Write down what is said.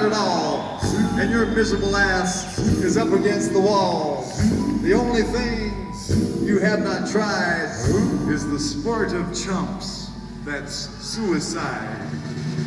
got it all, and your miserable ass is up against the wall. The only thing you have not tried is the sport of chumps. That's suicide.